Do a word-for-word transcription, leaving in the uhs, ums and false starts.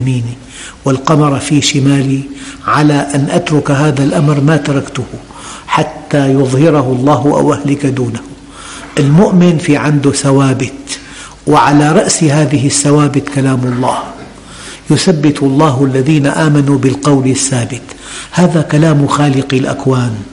يميني والقمر في شمالي، على أن أترك هذا الأمر ما تركته حتى يظهره الله أو أهلك دونه. المؤمن في عنده ثوابت، وعلى رأس هذه الثوابت كلام الله: يثبت الله الذين آمنوا بالقول الثابت. هذا كلام خالق الأكوان.